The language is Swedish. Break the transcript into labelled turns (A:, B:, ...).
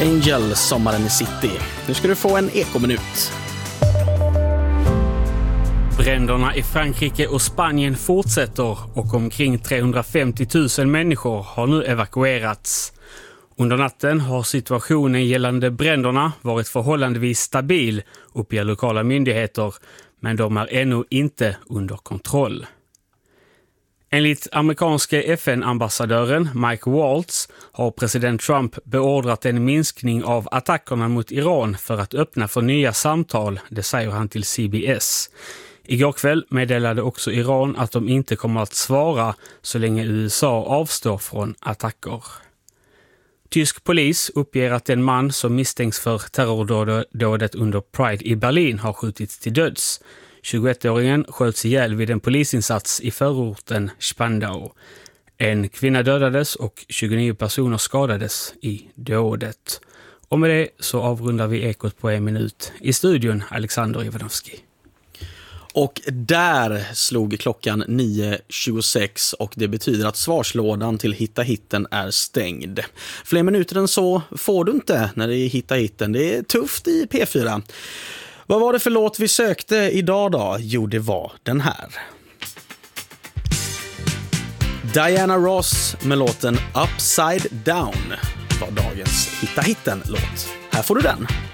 A: Angel, sommaren i city. Nu ska du få en ekominut.
B: Bränderna i Frankrike och Spanien fortsätter och omkring 350 000 människor har nu evakuerats. Under natten har situationen gällande bränderna varit förhållandevis stabil, uppger lokala myndigheter, men de är ännu inte under kontroll. Enligt amerikanske FN-ambassadören Mike Waltz har president Trump beordrat en minskning av attackerna mot Iran för att öppna för nya samtal, det säger han till CBS. Igår kväll meddelade också Iran att de inte kommer att svara så länge USA avstår från attacker. Tysk polis uppger att en man som misstänks för terrordådet under Pride i Berlin har skjutits till döds. 21-åringen sköts ihjäl vid en polisinsats i förorten Spandau. En kvinna dödades och 29 personer skadades i dådet. Och med det så avrundar vi Ekot på en minut. I studion Alexander Ivanovski.
A: Och där slog klockan 9.26 och det betyder att svarslådan till Hitta Hitten är stängd. Fler minuter än så får du inte när det är Hitta Hitten. Det är tufft i P4. Vad var det för låt vi sökte idag då? Jo, det var den här. Diana Ross med låten Upside Down var dagens Hitta Hitten-låt. Här får du den.